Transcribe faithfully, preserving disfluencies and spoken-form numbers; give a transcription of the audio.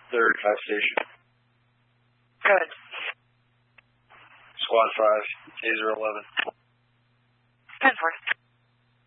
Third, five station. Good. Squad five, Taser eleven. ten four.